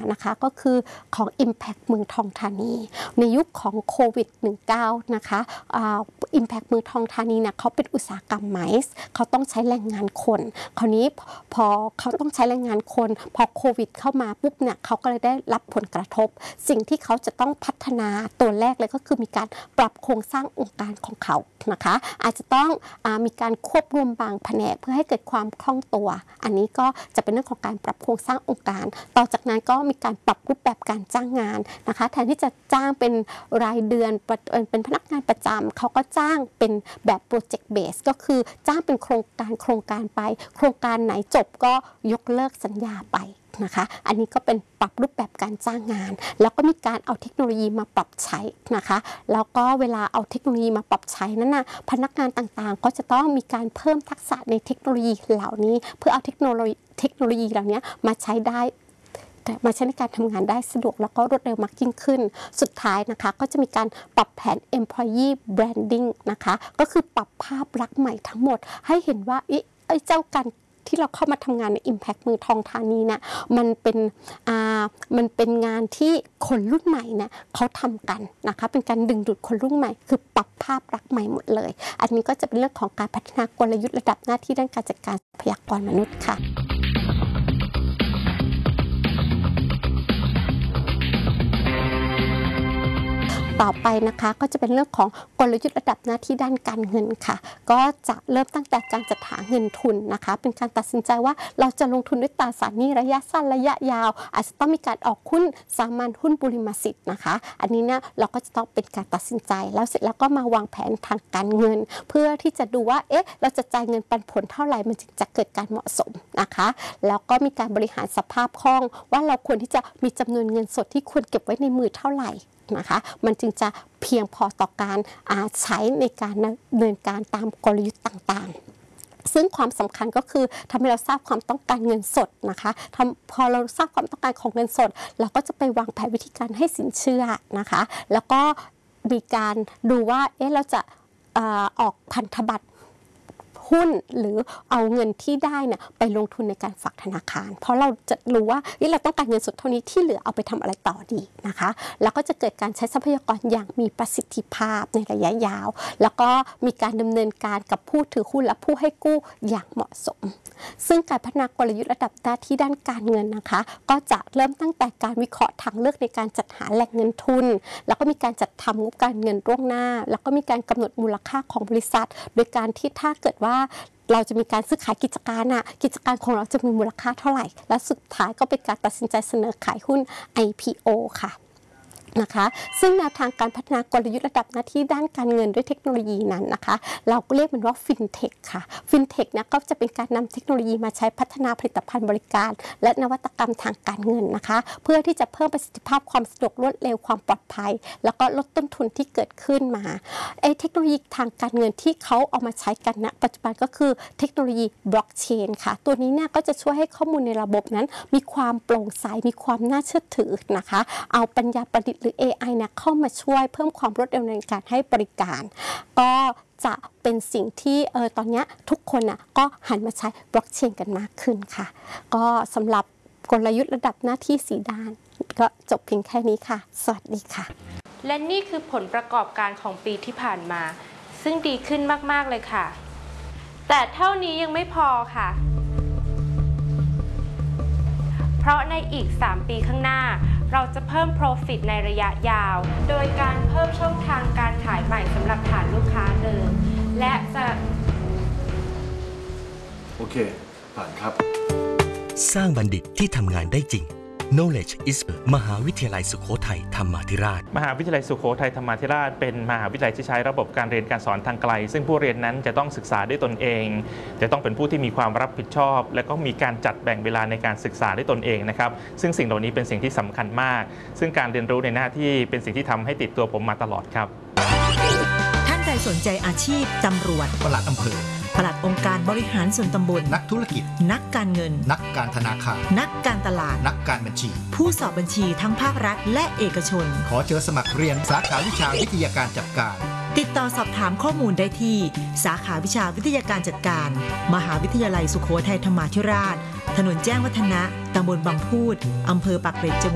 นะคะก็คือของ Impact เมืองทองธานีในยุคของโควิด -19 นะคะImpact เมืองทองธานีเนี่ยเขาเป็นอุตสาหกรรมไมซ์เขาต้องใช้แรงงานคนคราวนี้พอเขาต้องใช้แรงงานคนพอโควิดเข้ามาปุ๊บเนี่ยเขาก็เลยได้รับผลกระทบสิ่งที่เขาจะต้องพัฒนาตัวแรกเลยก็คือมีการปรับโครงสร้างองค์การของเขานะคะอาจจะต้องมีการควบรวมบางแผนกเพื่อให้เกิดความคล่องตัวอันนี้ก็จะเป็นเรื่องของการปรับโครงสร้างองค์การต่อจากนั้นก็มีการปรับรูปแบบการจ้างงานนะคะแทนที่จะจ้างเป็นรายเดือนเป็นพนักงานประจำเขาก็จ้างเป็นแบบโปรเจกต์เบสก็คือจ้างเป็นโครงการไปโครงการไหนจบก็ยกเลิกสัญญาไปนะคะอันนี้ก็เป็นปรับรูปแบบการจ้างงานแล้วก็มีการเอาเทคโนโลยีมาปรับใช้นะคะแล้วก็เวลาเอาเทคโนโลยีมาปรับใช้นั้นนะพนักงานต่างๆก็จะต้องมีการเพิ่มทักษะในเทคโนโลยีเหล่านี้เพื่อเอาเทคโนโลยีเหล่านี้มาใช้ในการทำงานได้สะดวกแล้วก็รวดเร็วมากยิ่งขึ้นสุดท้ายนะคะก็จะมีการปรับแผน employee branding นะคะก็คือปรับภาพลักษณ์ใหม่ทั้งหมดให้เห็นว่าเจ้าการที่เราเข้ามาทำงานใน Impact เมืองทองธานีเนี่ยมันเป็นงานที่คนรุ่นใหม่เนี่ยเขาทำกันนะคะเป็นการดึงดูดคนรุ่นใหม่คือปรับภาพลักษณ์ใหม่หมดเลยอันนี้ก็จะเป็นเรื่องของการพัฒนากลยุทธ์ระดับหน้าที่ด้านการจัดการทรัพยากรมนุษย์ค่ะต่อไปนะคะก็จะเป็นเรื่องของกลยุทธ์ระดับหน้าที่ด้านการเงินค่ะก็จะเริ่มตั้งแต่การจัดหาเงินทุนนะคะเป็นการตัดสินใจว่าเราจะลงทุนด้วยตราสารหนี้ระยะสั้นระยะยาวอาจจะต้องมีการออกหุ้นสามัญหุ้นบุริมสิทธิ์นะคะอันนี้เนี่ยเราก็จะต้องเป็นการตัดสินใจแล้วเสร็จแล้วก็มาวางแผนทางการเงินเพื่อที่จะดูว่าเราจะจ่ายเงินปันผลเท่าไหร่มันจึงจะเกิดการเหมาะสมนะคะแล้วก็มีการบริหารสภาพคล่องว่าเราควรที่จะมีจำนวนเงินสดที่ควรเก็บไว้ในมือเท่าไหร่นะคะมันจึงจะเพียงพอต่อการใช้ในการดำเนินการตามกลยุทธ์ต่างๆซึ่งความสำคัญก็คือทำให้เราทราบความต้องการเงินสดนะคะพอเราทราบความต้องการของเงินสดเราก็จะไปวางแผนวิธีการให้สินเชื่อนะคะแล้วก็มีการดูว่าเราจะออกพันธบัตรหุ้นหรือเอาเงินที่ได้เนี่ยไปลงทุนในการฝากธนาคารเพราะเราจะรู้ว่าเราต้องการเงินสดเท่านี้ที่เหลือเอาไปทำอะไรต่อดีนะคะแล้วก็จะเกิดการใช้ทรัพยากรอย่างมีประสิทธิภาพในระยะยาวแล้วก็มีการดำเนินการกับผู้ถือหุ้นและผู้ให้กู้อย่างเหมาะสมซึ่งการพัฒนากลยุทธ์ระดับหน้าที่ด้านการเงินนะคะก็จะเริ่มตั้งแต่การวิเคราะห์ทางเลือกในการจัดหาแหล่งเงินทุนแล้วก็มีการจัดทำงบการเงินล่วงหน้าแล้วก็มีการกำหนดมูลค่าของบริษัทโดยการที่ถ้าเกิดว่าเราจะมีการซื้อขายกิจการของเราจะมีมูลค่าเท่าไหร่และสุดท้ายก็เป็นการตัดสินใจเสนอขายหุ้น IPO ค่ะนะคะซึ่งแนวทางการพัฒนากลยุทธ์ระดับหน้าที่ด้านการเงินด้วยเทคโนโลยีนั้นนะคะเราก็เรียกมันว่าฟินเทคค่ะฟินเทคเนี่ยก็จะเป็นการนำเทคโนโลยีมาใช้พัฒนาผลิตภัณฑ์บริการและนวัตกรรมทางการเงินนะคะเพื่อที่จะเพิ่มประสิทธิภาพความสะดวกรวดเร็วความปลอดภัยแล้วก็ลดต้นทุนที่เกิดขึ้นมาเทคโนโลยีทางการเงินที่เขาเอามาใช้กันณปัจจุบันก็คือเทคโนโลยีบล็อกเชนค่ะตัวนี้เนี่ยก็จะช่วยให้ข้อมูลในระบบนั้นมีความโปร่งใสมีความน่าเชื่อถือนะคะเอาปัญญาประดิษฐ์หรือ AI เนี่ยเข้ามาช่วยเพิ่มความรวดเร็วในการให้บริการก็จะเป็นสิ่งที่ตอนนี้ทุกคนก็หันมาใช้บล็อกเชนกันมากขึ้นค่ะก็สำหรับกลยุทธ์ระดับหน้าที่4ด้านก็จบเพียงแค่นี้ค่ะสวัสดีค่ะและนี่คือผลประกอบการของปีที่ผ่านมาซึ่งดีขึ้นมากๆเลยค่ะแต่เท่านี้ยังไม่พอค่ะเพราะในอีก3 ปีข้างหน้าเราจะเพิ่ม Profit ในระยะยาวโดยการเพิ่มช่องทางการขายใหม่สำหรับฐานลูกค้าเดิมและจะโอเคผ่านครับสร้างบัณฑิตที่ทำงานได้จริง Knowledge is มหาวิทยาลัยสุโขทัยธรรมาธิราชมหาวิทยาลัยสุโขทัยธรรมาธิราชเป็นมหาวิทยาลัยที่ใช้ระบบการเรียนการสอนทางไกลซึ่งผู้เรียนนั้นจะต้องศึกษาด้วยตนเองจะต้องเป็นผู้ที่มีความรับผิดชอบและก็มีการจัดแบ่งเวลาในการศึกษาด้วยตนเองนะครับซึ่งสิ่งเหล่านี้เป็นสิ่งที่สำคัญมากซึ่งการเรียนรู้ในหน้าที่เป็นสิ่งที่ทำให้ติดตัวผมมาตลอดครับท่านใดสนใจอาชีพตำรวจปลัดอำเภอปลัดองค์การบริหารส่วนตำบลนักธุรกิจนักการเงินนักการธนาคารนักการตลาดนักการบัญชีผู้สอบบัญชีทั้งภาครัฐและเอกชนขอเชิญสมัครเรียนสาขาวิชาวิทยาการจัดการติดต่อสอบถามข้อมูลได้ที่สาขาวิชาวิทยาการจัดการมหาวิทยาลัยสุโขทัยธรรมาธิราชถนนแจ้งวัฒนะตำบลบางพูดอำเภอปากเกร็ดจังหวัด